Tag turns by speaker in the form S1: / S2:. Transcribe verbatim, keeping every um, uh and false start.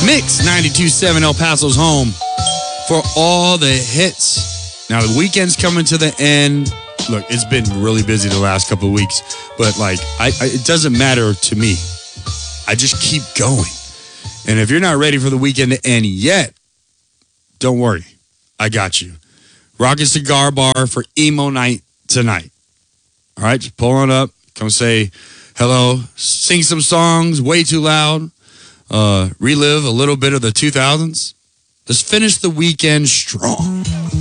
S1: Mix ninety-two point seven El Paso's home for all the hits. Now, the weekend's coming to the end. Look, it's been really busy the last couple of weeks, but like, I, I, it doesn't matter to me. I just keep going. And if you're not ready for the weekend to end yet, don't worry. I got you. Rocket Cigar Bar for emo night tonight. All right, just pull on up. Come say hello. Sing some songs way too loud. Uh, relive a little bit of the two thousands. Let's finish the weekend strong.